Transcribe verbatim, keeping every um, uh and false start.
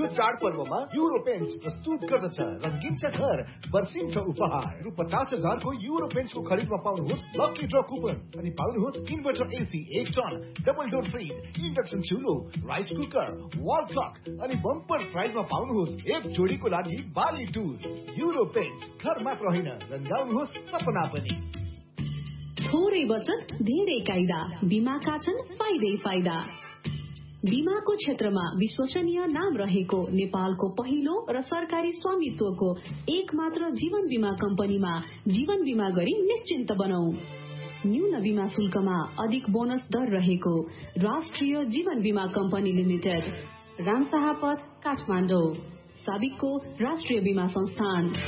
यो चाडपर्वमा euro paints प्रस्तुत गर्दछ रंगीन छ घर वर्षिन्छ उपहार रु पचास हजारको युरो पेन्ट्सको खरिदमा पाउनुहोस् लकी ड्र कुपन अनि पाउनुहोस् इन्भर्टर एसी एक ton double door fridge induction चुलो rice cooker wall clock अनि बम्पर प्राइजमा पाउनुहोस् एक जोडीको लागि बाली टुर युरो पेन्ट्स घरमा रहेन रंगाउनुहोस् सपना पनि। थोरै बचत धेरै कायदा बीमाका छन् फाइदै फाइदा। बीमाको क्षेत्रमा विश्वसनीय नाम रहेको नेपालको पहिलो र सरकारी स्वामित्वको एक मात्र जीवन बीमा कम्पनीमा जीवन बीमा गरी निश्चिन्त बनौं। न्यून बीमा शुल्कमा अधिक बोनस दर रहेको राष्ट्रिय जीवन बीमा कम्पनी लिमिटेड, रामशाह पथ, काठमाडौँ। साबिकको राष्ट्रिय बीमा संस्थान।